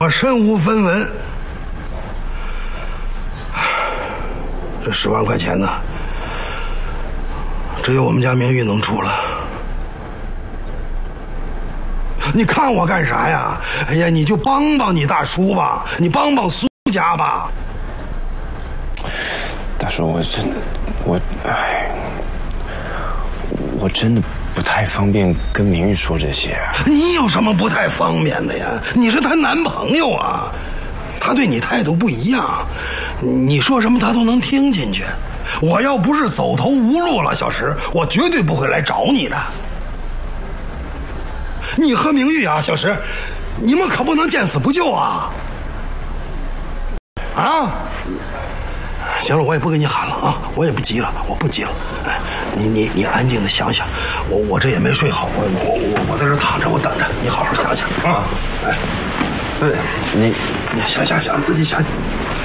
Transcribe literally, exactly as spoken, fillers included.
我身无分文，这十万块钱呢，只有我们家明玉能出了。你看我干啥呀？哎呀，你就帮帮你大叔吧，你帮帮苏家吧。 大叔，我真，我，哎，我真的不太方便跟明玉说这些。 你有什么不太方便的呀？你是她男朋友啊，她对你态度不一样，你说什么她都能听进去。我要不是走投无路了，小石，我绝对不会来找你的。你和明玉啊，小石，你们可不能见死不救啊！啊！行了，我也不跟你喊了啊，我也不急了，我不急了。哎，你你你安静的想想，我我这也没睡好，我我我我在这躺着，我等着你好好想想啊。哎， 不是你， 你想想想，自己想。